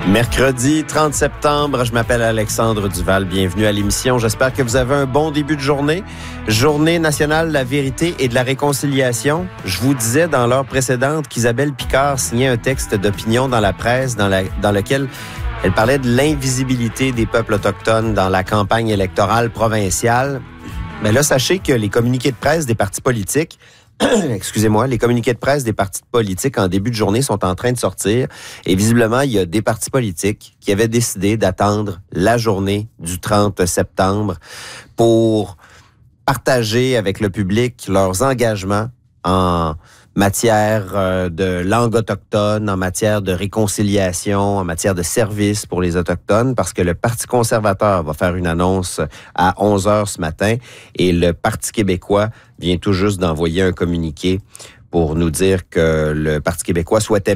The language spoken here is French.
Mercredi 30 septembre, je m'appelle Alexandre Duval. Bienvenue à l'émission. J'espère que vous avez un bon début de journée. Journée nationale de la vérité et de la réconciliation. Je vous disais dans l'heure précédente qu'Isabelle Picard signait un texte d'opinion dans la presse dans lequel elle parlait de l'invisibilité des peuples autochtones dans la campagne électorale provinciale. Mais là, sachez que les communiqués de presse des partis politiques les communiqués de presse des partis politiques en début de journée sont en train de sortir. Et visiblement, il y a des partis politiques qui avaient décidé d'attendre la journée du 30 septembre pour partager avec le public leurs engagements en matière de langue autochtone, en matière de réconciliation, en matière de services pour les Autochtones, parce que le Parti conservateur va faire une annonce à 11h ce matin et le Parti québécois vient tout juste d'envoyer un communiqué pour nous dire que le Parti québécois souhaitait